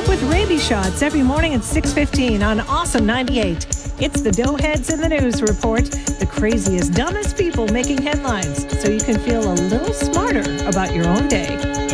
with Rabies Shots every morning at 6:15 on Awesome 98. It's the Doughheads in the News Report, the craziest, dumbest people making headlines, so you can feel a little smarter about your own day.